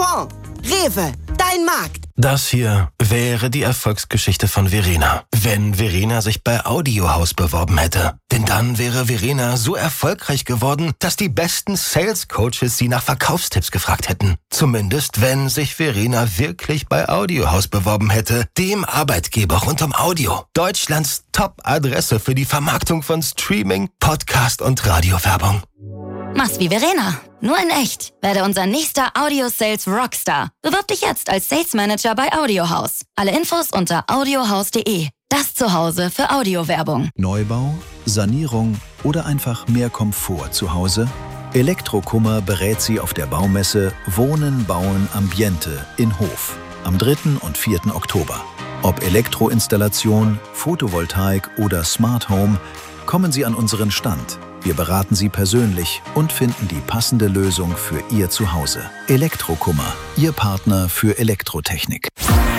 Bon, Rewe, dein Markt. Das hier wäre die Erfolgsgeschichte von Verena, wenn Verena sich bei Audiohaus beworben hätte. Denn dann wäre Verena so erfolgreich geworden, dass die besten Sales-Coaches sie nach Verkaufstipps gefragt hätten. Zumindest, wenn sich Verena wirklich bei Audiohaus beworben hätte, dem Arbeitgeber rund um Audio. Deutschlands Top-Adresse für die Vermarktung von Streaming, Podcast und Radiowerbung. Mach's wie Verena, nur in echt. Werde unser nächster Audio-Sales Rockstar. Bewirb dich jetzt als Sales Manager bei Audiohaus. Alle Infos unter audiohaus.de. Das Zuhause für Audiowerbung. Neubau, Sanierung oder einfach mehr Komfort zu Hause? Elektrokummer berät Sie auf der Baumesse Wohnen, Bauen, Ambiente in Hof am 3. und 4. Oktober. Ob Elektroinstallation, Photovoltaik oder Smart Home, kommen Sie an unseren Stand. Wir beraten Sie persönlich und finden die passende Lösung für Ihr Zuhause. Elektrokummer, Ihr Partner für Elektrotechnik.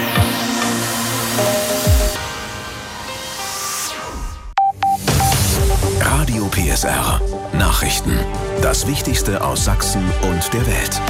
Radio PSR. Nachrichten. Das Wichtigste aus Sachsen und der Welt.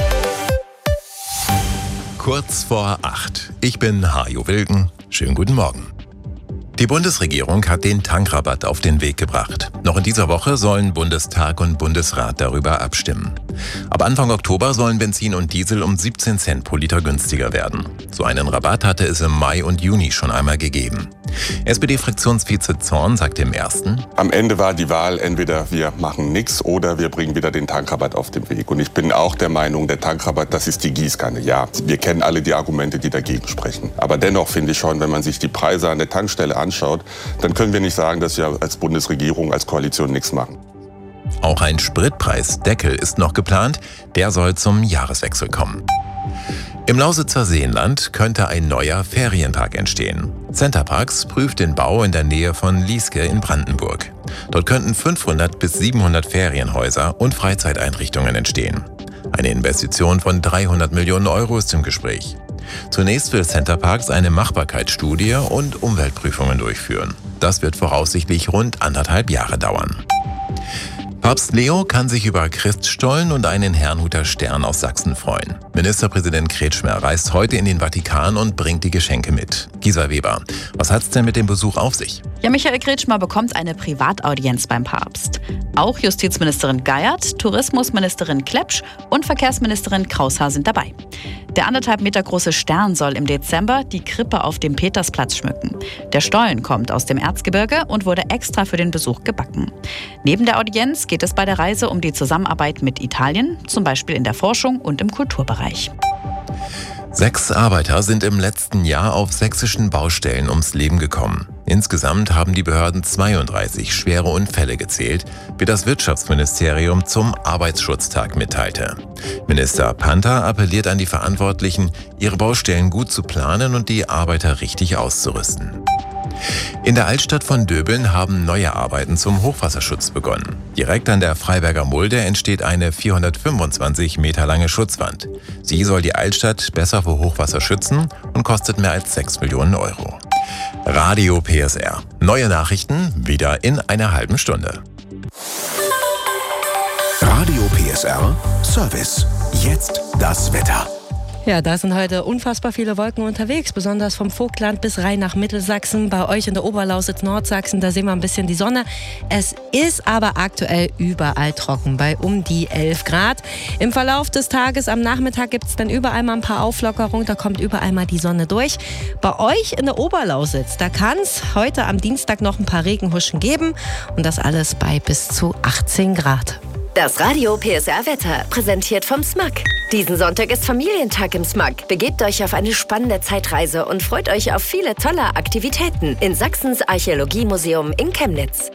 Kurz vor 8. Ich bin Hajo Wilken. Schönen guten Morgen. Die Bundesregierung hat den Tankrabatt auf den Weg gebracht. Noch in dieser Woche sollen Bundestag und Bundesrat darüber abstimmen. Ab Anfang Oktober sollen Benzin und Diesel um 17 Cent pro Liter günstiger werden. So einen Rabatt hatte es im Mai und Juni schon einmal gegeben. SPD-Fraktionsvize Zorn sagte im ersten: Am Ende war die Wahl, entweder wir machen nichts oder wir bringen wieder den Tankrabatt auf den Weg. Und ich bin auch der Meinung, der Tankrabatt, das ist die Gießkanne. Ja, wir kennen alle die Argumente, die dagegen sprechen. Aber dennoch finde ich schon, wenn man sich die Preise an der Tankstelle anschaut, dann können wir nicht sagen, dass wir als Bundesregierung, als Koalition nichts machen. Auch ein Spritpreisdeckel ist noch geplant. Der soll zum Jahreswechsel kommen. Im Lausitzer Seenland könnte ein neuer Ferienpark entstehen. Centerparks prüft den Bau in der Nähe von Lieske in Brandenburg. Dort könnten 500 bis 700 Ferienhäuser und Freizeiteinrichtungen entstehen. Eine Investition von 300 Millionen Euro ist im Gespräch. Zunächst will Centerparks eine Machbarkeitsstudie und Umweltprüfungen durchführen. Das wird voraussichtlich rund 1,5 Jahre dauern. Papst Leo kann sich über Christstollen und einen Herrnhuter Stern aus Sachsen freuen. Ministerpräsident Kretschmer reist heute in den Vatikan und bringt die Geschenke mit. Gisa Weber, was hat's denn mit dem Besuch auf sich? Ja, Michael Kretschmer bekommt eine Privataudienz beim Papst. Auch Justizministerin Geiert, Tourismusministerin Klepsch und Verkehrsministerin Kraushaar sind dabei. Der 1,5 Meter große Stern soll im Dezember die Krippe auf dem Petersplatz schmücken. Der Stollen kommt aus dem Erzgebirge und wurde extra für den Besuch gebacken. Neben der Audienz geht es bei der Reise um die Zusammenarbeit mit Italien, zum Beispiel in der Forschung und im Kulturbereich. 6 Arbeiter sind im letzten Jahr auf sächsischen Baustellen ums Leben gekommen. Insgesamt haben die Behörden 32 schwere Unfälle gezählt, wie das Wirtschaftsministerium zum Arbeitsschutztag mitteilte. Minister Panther appelliert an die Verantwortlichen, ihre Baustellen gut zu planen und die Arbeiter richtig auszurüsten. In der Altstadt von Döbeln haben neue Arbeiten zum Hochwasserschutz begonnen. Direkt an der Freiberger Mulde entsteht eine 425 Meter lange Schutzwand. Sie soll die Altstadt besser vor Hochwasser schützen und kostet mehr als 6 Millionen Euro. Radio PSR. Neue Nachrichten wieder in einer halben Stunde. Radio PSR Service. Jetzt das Wetter. Ja, da sind heute unfassbar viele Wolken unterwegs, besonders vom Vogtland bis rein nach Mittelsachsen. Bei euch in der Oberlausitz, Nordsachsen, da sehen wir ein bisschen die Sonne. Es ist aber aktuell überall trocken, bei um die 11 Grad. Im Verlauf des Tages am Nachmittag gibt es dann überall mal ein paar Auflockerungen, da kommt überall mal die Sonne durch. Bei euch in der Oberlausitz, da kann es heute am Dienstag noch ein paar Regenhuschen geben und das alles bei bis zu 18 Grad. Das Radio PSR Wetter, präsentiert vom SMAK. Diesen Sonntag ist Familientag im SMAK. Begebt euch auf eine spannende Zeitreise und freut euch auf viele tolle Aktivitäten in Sachsens Archäologiemuseum in Chemnitz.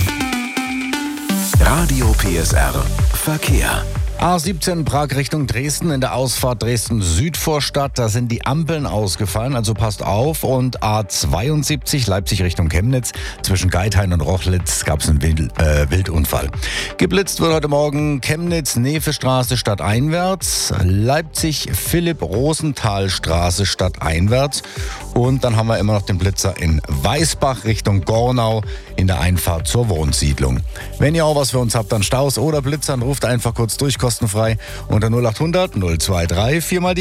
Radio PSR Verkehr. A17 Prag Richtung Dresden, in der Ausfahrt Dresden-Südvorstadt, da sind die Ampeln ausgefallen, also passt auf. Und A72 Leipzig Richtung Chemnitz, zwischen Geithain und Rochlitz gab es einen Wildunfall. Geblitzt wird heute Morgen Chemnitz, Nevestraße stadteinwärts, Leipzig Philipp-Rosenthal-Straße stadteinwärts. Und dann haben wir immer noch den Blitzer in Weißbach Richtung Gornau in der Einfahrt zur Wohnsiedlung. Wenn ihr auch was für uns habt an Staus oder Blitzern, ruft einfach kurz durch, kostenfrei unter 0800 023 4 mal die